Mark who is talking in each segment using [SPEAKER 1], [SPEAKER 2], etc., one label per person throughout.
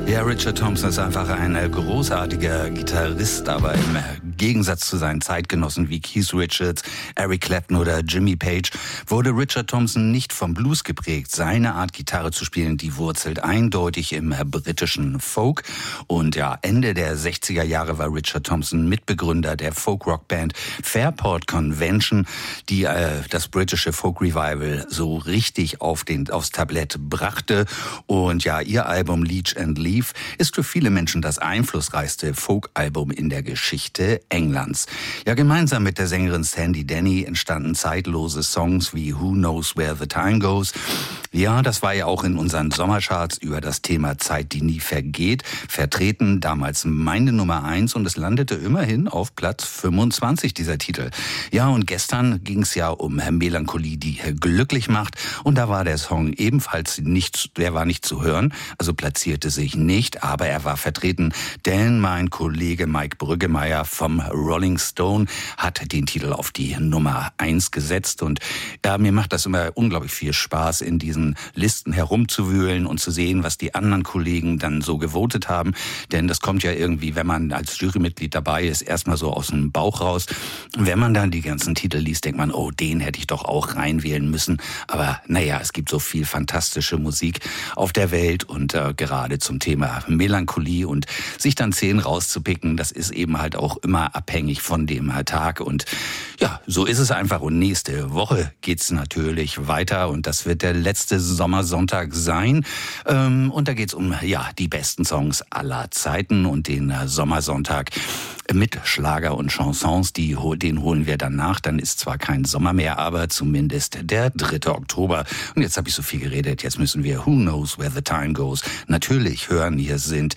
[SPEAKER 1] Ja, Richard Thompson ist einfach ein großartiger Gitarrist, aber im Gegensatz zu seinen Zeitgenossen wie Keith Richards, Eric Clapton oder Jimmy Page wurde Richard Thompson nicht vom Blues geprägt. Seine Art, Gitarre zu spielen, die wurzelt eindeutig im britischen Folk. Und ja, Ende der 60er Jahre war Richard Thompson Mitbegründer der Folk-Rock-Band Fairport Convention, die das britische Folk-Revival so richtig aufs Tablett brachte. Und ja, ihr Album Leech and Leaf ist für viele Menschen das einflussreichste Folk-Album in der Geschichte Englands. Ja, gemeinsam mit der Sängerin Sandy Denny entstanden zeitlose Songs wie Who Knows Where the Time Goes. Ja, das war ja auch in unseren Sommercharts über das Thema Zeit, die nie vergeht, vertreten. Damals meine Nummer 1 und es landete immerhin auf Platz 25, dieser Titel. Ja, und gestern ging es ja um Melancholie, die glücklich macht. Und da war der Song ebenfalls nicht zu hören, also platzierte sich nicht, aber er war vertreten, denn mein Kollege Mike Brüggemeier vom Rolling Stone hat den Titel auf die Nummer 1 gesetzt. Und ja, mir macht das immer unglaublich viel Spaß, in diesen Listen herumzuwühlen und zu sehen, was die anderen Kollegen dann so gewotet haben. Denn das kommt ja irgendwie, wenn man als Jurymitglied dabei ist, erstmal so aus dem Bauch raus. Wenn man dann die ganzen Titel liest, denkt man, oh, den hätte ich doch auch reinwählen müssen. Aber naja, es gibt so viel fantastische Musik auf der Welt und gerade zum Thema Melancholie und sich dann 10 rauszupicken, das ist eben halt auch immer abhängig von dem Tag. Und ja, so ist es einfach. Und nächste Woche geht's natürlich weiter und das wird der letzte Sommersonntag sein. Und da geht's um die besten Songs aller Zeiten und den Sommersonntag mit Schlager und Chansons, den holen wir dann nach. Dann ist zwar kein Sommer mehr, aber zumindest der 3. Oktober. Und jetzt habe ich so viel geredet, jetzt müssen wir Who Knows Where the Time Goes natürlich hören. Hier sind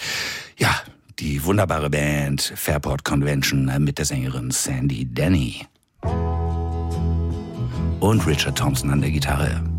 [SPEAKER 1] die wunderbare Band Fairport Convention mit der Sängerin Sandy Denny und Richard Thompson an der Gitarre.